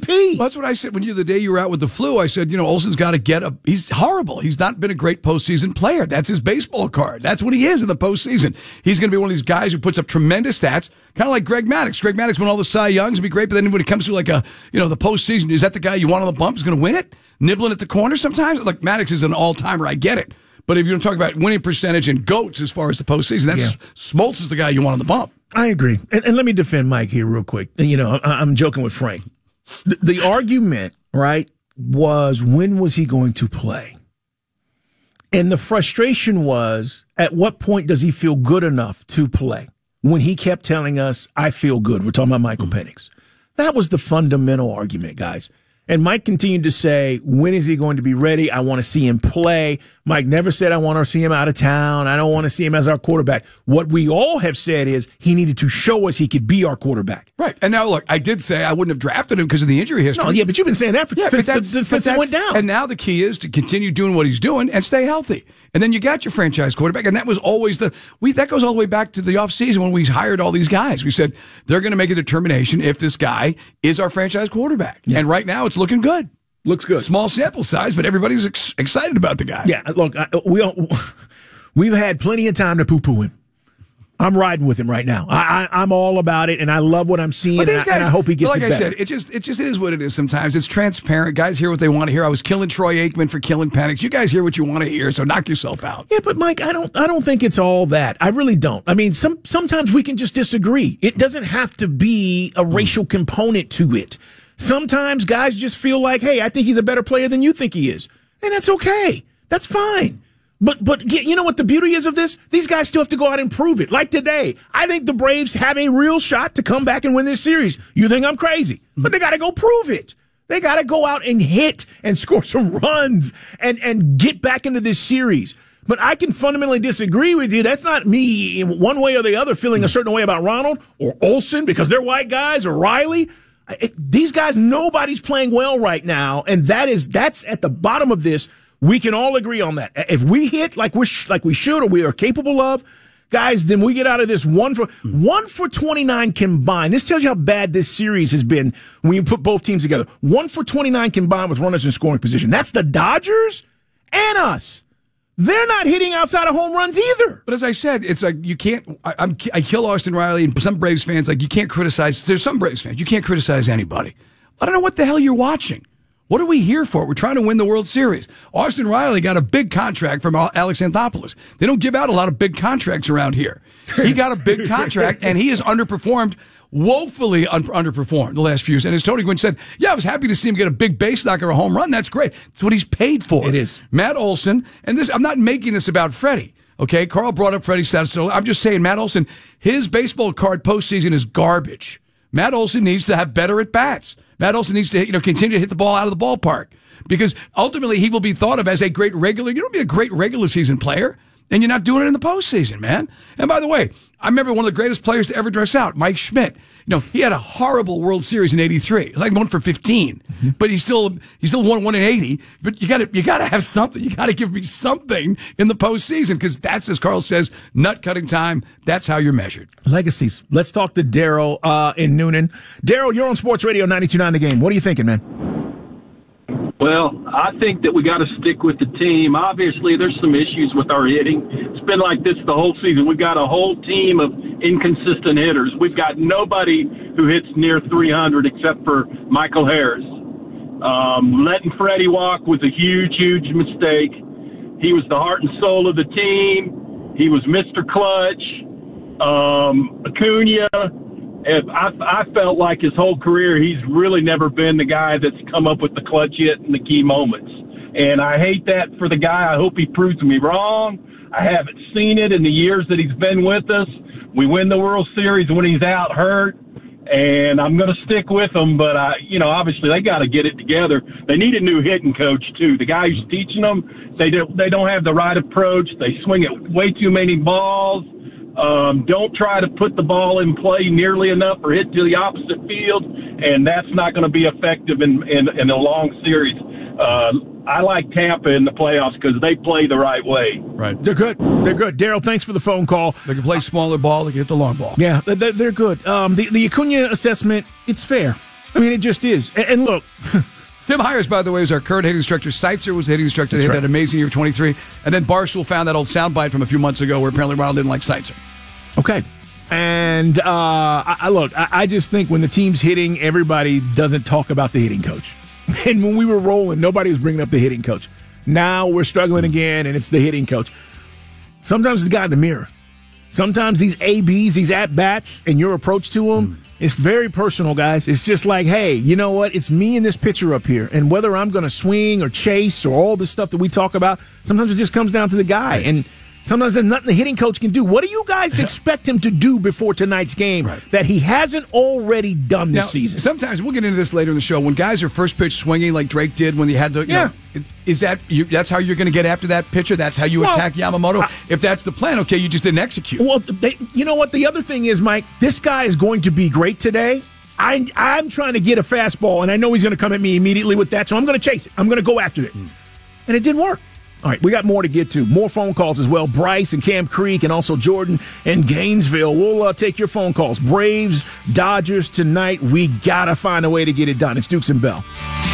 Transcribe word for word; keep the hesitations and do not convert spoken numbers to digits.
P. Well, that's what I said when you the day you were out with the flu. I said, you know, Olsen's got to get a. He's horrible. He's not been a great postseason player. That's his baseball card. That's what he is in the postseason. He's going to be one of these guys who puts up tremendous stats, kind of like Greg Maddux. Greg Maddux won all the Cy Youngs, would be great, but then when it comes to like a, you know, the postseason, is that the guy you want on the bump who's going to win it? Nibbling at the corner sometimes. Like Maddux is an all timer. I get it. But if you're talking about winning percentage and GOATs as far as the postseason, that's yeah. Smoltz is the guy you want on the bump. I agree. And, and let me defend Mike here real quick. And, you know, I, I'm joking with Frank. The, the argument, right, was when was he going to play? And the frustration was, at what point does he feel good enough to play? When he kept telling us, I feel good. We're talking about Michael mm-hmm. Penix. That was the fundamental argument, guys. And Mike continued to say, when is he going to be ready? I want to see him play. Mike never said, I want to see him out of town. I don't want to see him as our quarterback. What we all have said is he needed to show us he could be our quarterback. Right. And now, look, I did say I wouldn't have drafted him because of the injury history. No, yeah, but you've been saying that for, yeah, since, the, since it went down. And now the key is to continue doing what he's doing and stay healthy. And then you got your franchise quarterback. And that was always the, we, that goes all the way back to the offseason when we hired all these guys. We said they're going to make a determination if this guy is our franchise quarterback. Yeah. And right now it's looking good. Looks good. Small sample size, but everybody's ex- excited about the guy. Yeah, look, I, we all, we've had plenty of time to poo-poo him. I'm riding with him right now. I, I, I'm all about it, and I love what I'm seeing, and, guys, I, and I hope he gets like it I better. said, it just, it just it is what it is sometimes. It's transparent. Guys hear what they want to hear. I was killing Troy Aikman for killing Penix. You guys hear what you want to hear, so knock yourself out. Yeah, but Mike, I don't I don't think it's all that. I really don't. I mean, some sometimes we can just disagree. It doesn't have to be a racial mm. component to it. Sometimes guys just feel like, hey, I think he's a better player than you think he is. And that's okay. That's fine. But but you know what the beauty is of this? These guys still have to go out and prove it. Like today, I think the Braves have a real shot to come back and win this series. You think I'm crazy, but they got to go prove it. They got to go out and hit and score some runs and, and get back into this series. But I can fundamentally disagree with you. That's not me in one way or the other feeling a certain way about Ronald or Olsen because they're white guys or Riley. It, these guys, nobody's playing well right now, and that is that's at the bottom of this. We can all agree on that. If we hit like we sh- like we should or we are capable of, guys, then we get out of this one for one for twenty-nine combined. This tells you how bad this series has been when you put both teams together. One for twenty-nine combined with runners in scoring position. That's the Dodgers and us. They're not hitting outside of home runs either. But as I said, it's like you can't. I, I'm, I kill Austin Riley and some Braves fans. Like you can't criticize. There's some Braves fans you can't criticize anybody. I don't know what the hell you're watching. What are we here for? We're trying to win the World Series. Austin Riley got a big contract from Alex Anthopoulos. They don't give out a lot of big contracts around here. He got a big contract, and he has underperformed, woefully un- underperformed the last few years. And as Tony Gwynn said, yeah, I was happy to see him get a big base knock or a home run. That's great. That's what he's paid for. It is. Matt Olson, and this, I'm not making this about Freddie. Okay, Carl brought up Freddie's status. So I'm just saying, Matt Olson, his baseball card postseason is garbage. Matt Olson needs to have better at bats. Matt Olson needs to, you know, continue to hit the ball out of the ballpark because ultimately he will be thought of as a great regular. You don't be a great regular season player, and you're not doing it in the postseason, man. And by the way, I remember one of the greatest players to ever dress out, Mike Schmidt. You know, he had a horrible World Series in eighty-three. It was like one for fifteen, mm-hmm. but he still he still won one in eighty. But you got to you got to have something. You got to give me something in the postseason because that's, as Carl says, nut cutting time. That's how you're measured. Legacies. Let's talk to Daryl uh, in Noonan. Daryl, you're on Sports Radio ninety-two point nine The Game. What are you thinking, man? Well, I think that we got to stick with the team. Obviously, there's some issues with our hitting. It's been like this the whole season. We've got a whole team of inconsistent hitters. We've got nobody who hits near three hundred except for Michael Harris. Um, letting Freddie walk was a huge, huge mistake. He was the heart and soul of the team. He was Mister Clutch. Um, Acuna. If I, I felt like his whole career, he's really never been the guy that's come up with the clutch hit in the key moments. And I hate that for the guy. I hope he proves me wrong. I haven't seen it in the years that he's been with us. We win the World Series when he's out hurt, and I'm going to stick with him. But, I, you know, obviously they got to get it together. They need a new hitting coach, too. The guy who's teaching them, they don't, they don't have the right approach. They swing at way too many balls. Um, don't try to put the ball in play nearly enough or hit to the opposite field, and that's not going to be effective in, in, in a long series. Uh, I like Tampa in the playoffs because they play the right way. Right. They're good. They're good. Daryl, thanks for the phone call. They can play smaller ball. They can hit the long ball. Yeah, they're good. Um, the, the Acuna assessment, it's fair. I mean, it just is. And, and look. Tim Hires, by the way, is our current hitting instructor. Seitzer was the hitting instructor. They had right. that amazing year twenty-three. And then Barstool found that old soundbite from a few months ago where apparently Ronald didn't like Seitzer. Okay. And uh, I, I look, I, I just think when the team's hitting, everybody doesn't talk about the hitting coach. And when we were rolling, nobody was bringing up the hitting coach. Now we're struggling again, and it's the hitting coach. Sometimes it's the guy in the mirror. Sometimes these A Bs, these at-bats, and your approach to them, mm. it's very personal, guys. It's just like, hey, you know what? It's me and this pitcher up here. And whether I'm going to swing or chase or all this stuff that we talk about, sometimes it just comes down to the guy. Right. And sometimes there's nothing the hitting coach can do. What do you guys expect him to do before tonight's game right. that he hasn't already done this now, season? Sometimes, we'll get into this later in the show, when guys are first pitch swinging like Drake did when he had to, you yeah. know, is that, you, that's how you're going to get after that pitcher? That's how you well, attack Yamamoto? I, if that's the plan, okay, you just didn't execute. Well, they, you know what? The other thing is, Mike, this guy is going to be great today. I, I'm trying to get a fastball, and I know he's going to come at me immediately with that, so I'm going to chase it. I'm going to go after it. Mm. And it didn't work. All right, we got more to get to. More phone calls as well. Bryce and Camp Creek and also Jordan and Gainesville. We'll uh, take your phone calls. Braves, Dodgers tonight. We got to find a way to get it done. It's Dukes and Bell.